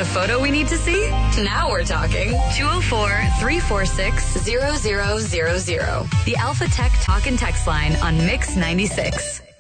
a photo we need to see? Now we're talking. 204-346-0000. The Alpha Tech Talk and Text line on Mix 96.